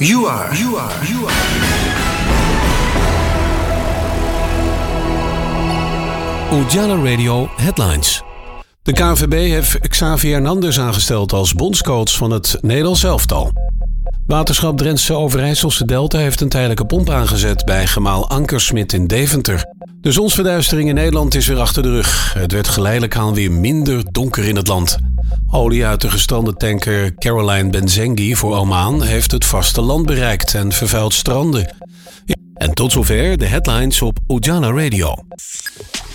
You are. Ujala Radio Headlines. De KNVB heeft Xavi Hernandez aangesteld als bondscoach van het Nederlands elftal. Waterschap Drentse Overijsselse Delta heeft een tijdelijke pomp aangezet bij gemaal Ankersmit in Deventer. De zonsverduistering in Nederland is weer achter de rug. Het werd geleidelijk aan weer minder donker in het land. Olie uit de gestrande tanker Caroline Benzengi voor Oman heeft het vasteland bereikt en vervuilt stranden. En tot zover de headlines op Ujala Radio.